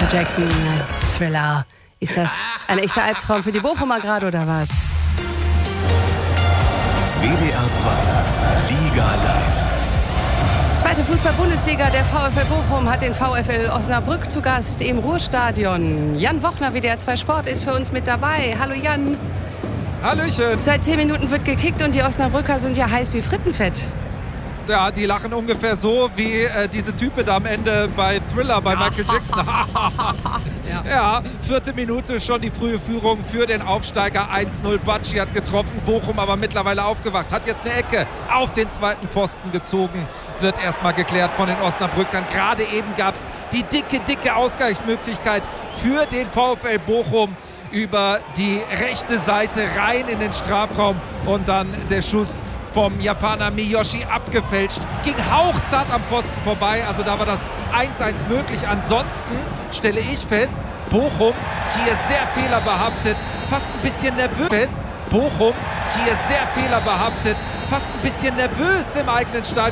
Michael Jackson, Thriller. Ist das ein echter Albtraum für die Bochumer gerade oder was? WDR 2, Liga live. Zweite Fußball-Bundesliga, der VfL Bochum hat den VfL Osnabrück zu Gast im Ruhrstadion. Jan Wochner, WDR 2 Sport, ist für uns mit dabei. Hallo Jan. Hallöchen. Seit 10 Minuten wird gekickt und die Osnabrücker sind ja heiß wie Frittenfett. Ja, die lachen ungefähr so wie diese Type da am Ende bei Thriller bei Michael Jackson. Ja, 4. Minute schon die frühe Führung für den Aufsteiger 1-0. Bacci hat getroffen, Bochum aber mittlerweile aufgewacht. Hat jetzt eine Ecke auf den zweiten Pfosten gezogen. Wird erstmal geklärt von den Osnabrückern. Gerade eben gab es die dicke Ausgleichsmöglichkeit für den VfL Bochum über die rechte Seite rein in den Strafraum. Und dann der Schuss vom Japaner Miyoshi abgefälscht. Ging hauchzart am Pfosten vorbei. Also da war das 1-1 möglich. Ansonsten stelle ich fest, Bochum hier sehr fehlerbehaftet, fast ein bisschen nervös. Bochum hier sehr fehlerbehaftet, fast ein bisschen nervös im eigenen Stadion.